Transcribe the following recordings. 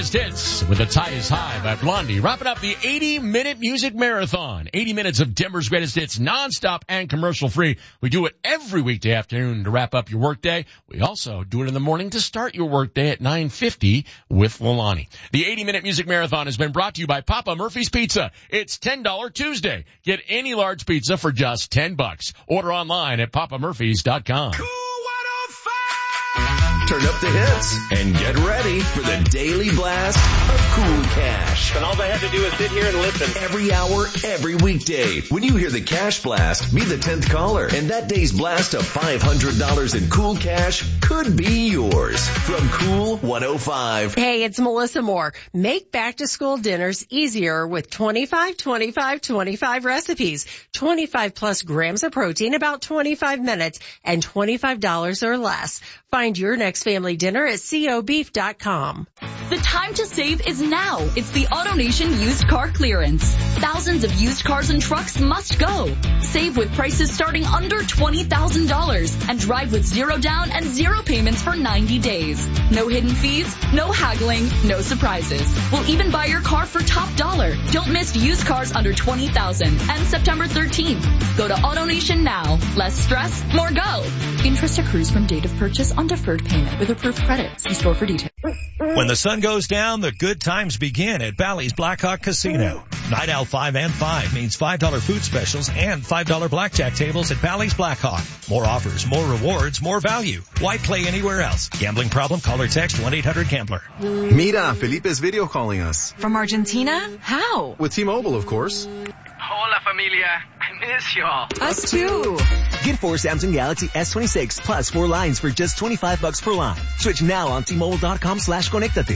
Hits with The Tide is High by Blondie, wrapping up the 80-minute music marathon. 80 minutes of Denver's greatest hits, nonstop and commercial-free. We do it every weekday afternoon to wrap up your workday. We also do it in the morning to start your workday at 9:50 with Leilani. The 80-minute music marathon has been brought to you by Papa Murphy's Pizza. It's $10 Tuesday. Get any large pizza for just $10. Order online at papamurphys.com. Turn up the hits and get ready for the daily blast of Cool Cash. And all they have to do is sit here and listen. Every hour, every weekday. When you hear the Cash Blast, be the 10th caller. And that day's blast of $500 in Cool Cash could be yours. From Cool 105. Hey, it's Melissa Moore. Make back-to-school dinners easier with 25 recipes. 25 plus grams of protein, about 25 minutes, and $25 or less. Find your next family dinner at cobeef.com. The time to save is now. It's the AutoNation used car clearance. Thousands of used cars and trucks must go. Save with prices starting under $20,000 and drive with zero down and zero payments for 90 days. No hidden fees, no haggling, no surprises. We'll even buy your car for top dollar. Don't miss used cars under $20,000 and September 13th. Go to AutoNation now. Less stress, more go. Interest accrues from date of purchase on deferred payment with approved credit. See store for details. When the sun goes down, the good times begin at Bally's Blackhawk Casino. Night Owl 5 and 5 means $5 food specials and $5 blackjack tables at Bally's Blackhawk. More offers, more rewards, more value. Why play anywhere else? Gambling problem? Call or text 1-800-GAMBLER. Mira, Felipe's video calling us. From Argentina? How? With T-Mobile, of course. Hola, familia. I miss y'all. Us too. Get 4 Samsung Galaxy S26 plus 4 lines for just $25 per line. Switch now on T-Mobile.com/conectate.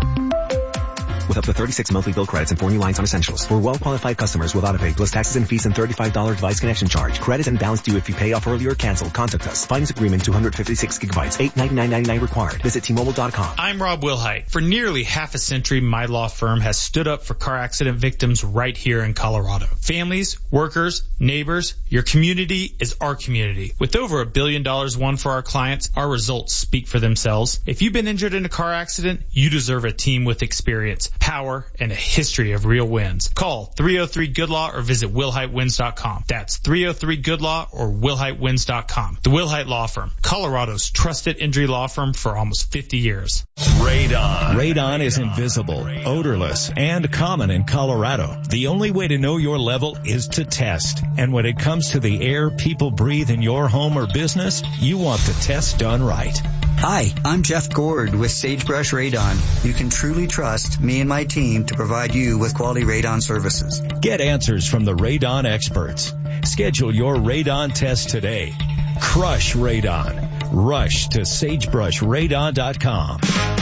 With up to 36 monthly bill credits and 4 new lines on essentials. For well-qualified customers with autopay plus taxes and fees and $35 device connection charge. Credit and balance due if you pay off early or cancel. Contact us. Finance agreement 256 gigabytes. $899.99 required. Visit T-Mobile.com. I'm Rob Wilhite. For nearly half a century, my law firm has stood up for car accident victims right here in Colorado. Families, workers, neighbors, your community is our community. With over $1 billion won for our clients, our results speak for themselves. If you've been injured in a car accident, you deserve a team with experience, power, and a history of real wins. Call 303-GOOD-LAW or visit WilhiteWins.com. That's 303-GOOD-LAW or WilhiteWins.com. The Wilhite Law Firm, Colorado's trusted injury law firm for almost 50 years. Radon. Radon is invisible, odorless, and common in Colorado. The only way to know your level is to test. And when it comes to the air people breathe in your home or business, you want the test done right. Hi, I'm Jeff Gord with Sagebrush Radon. You can truly trust me and my team to provide you with quality radon services. Get answers from the radon experts. Schedule your radon test today. Crush radon. Rush to sagebrushradon.com.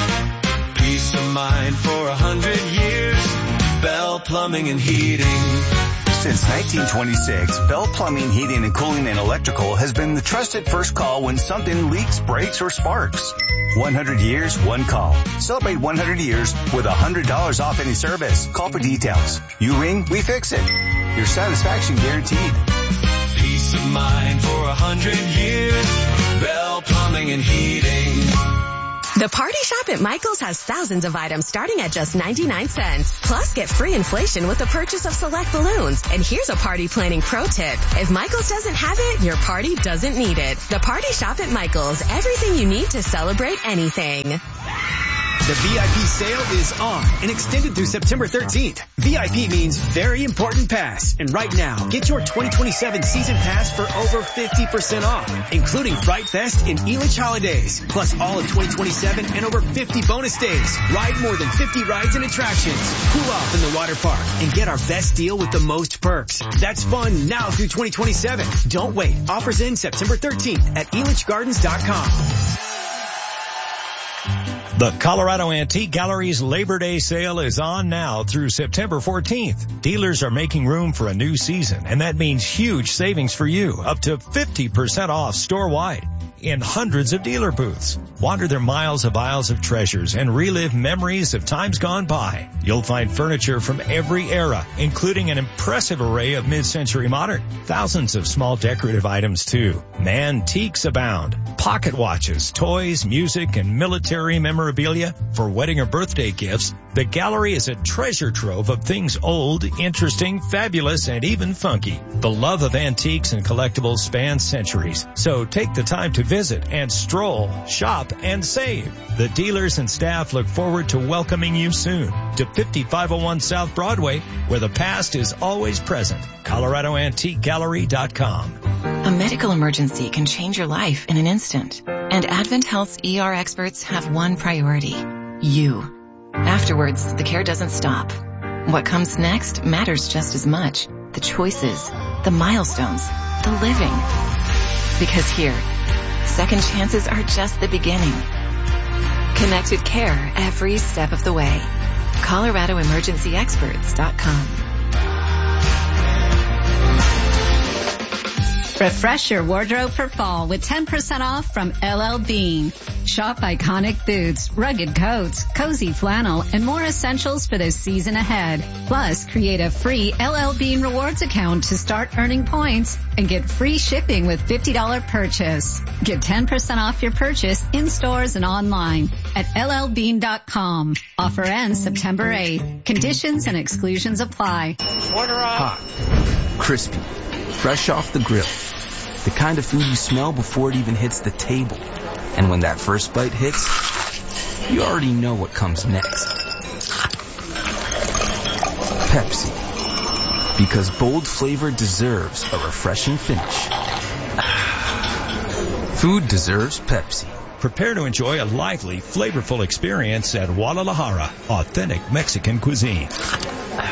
Peace of mind for 100 years. Bell Plumbing and Heating. Since 1926, Bell Plumbing, Heating, and Cooling and Electrical has been the trusted first call when something leaks, breaks, or sparks. 100 years, one call. Celebrate 100 years with $100 off any service. Call for details. You ring, we fix it. Your satisfaction guaranteed. Peace of mind for 100 years. Bell Plumbing and Heating. The Party Shop at Michael's has thousands of items starting at just 99 cents. Plus, get free inflation with the purchase of select balloons. And here's a party planning pro tip. If Michael's doesn't have it, your party doesn't need it. The Party Shop at Michael's. Everything you need to celebrate anything. The VIP sale is on and extended through September 13th. VIP means very important pass. And right now, get your 2027 season pass for over 50% off, including Fright Fest and Elitch Holidays, plus all of 2027 and over 50 bonus days. Ride more than 50 rides and attractions. Cool off in the water park and get our best deal with the most perks. That's fun now through 2027. Don't wait. Offers end September 13th at elitchgardens.com. The Colorado Antique Gallery's Labor Day sale is on now through September 14th. Dealers are making room for a new season, and that means huge savings for you, up to 50% off store-wide. in hundreds of dealer booths. Wander their miles of aisles of treasures and relive memories of times gone by. You'll find furniture from every era, including an impressive array of mid-century modern. Thousands of small decorative items too. Mantiques abound. Pocket watches, toys, music, and military memorabilia. For wedding or birthday gifts, the gallery is a treasure trove of things old, interesting, fabulous, and even funky. The love of antiques and collectibles spans centuries. So take the time to visit and stroll, shop, and save. The dealers and staff look forward to welcoming you soon to 5501 South Broadway, where the past is always present. ColoradoAntiqueGallery.com. A medical emergency can change your life in an instant. And Advent Health's ER experts have one priority: you. Afterwards, the care doesn't stop. What comes next matters just as much. The choices, the milestones, the living. Because here, second chances are just the beginning. Connected care every step of the way. ColoradoEmergencyExperts.com. Refresh your wardrobe for fall with 10% off from LL Bean. Shop iconic boots, rugged coats, cozy flannel, and more essentials for the season ahead. Plus, create a free LL Bean rewards account to start earning points and get free shipping with $50 purchase. Get 10% off your purchase in stores and online at llbean.com. Offer ends September 8th. Conditions and exclusions apply. Hot, crispy, fresh off the grill. The kind of food you smell before it even hits the table. And when that first bite hits, you already know what comes next. Pepsi. Because bold flavor deserves a refreshing finish. Food deserves Pepsi. Prepare to enjoy a lively, flavorful experience at Guadalajara, authentic Mexican cuisine.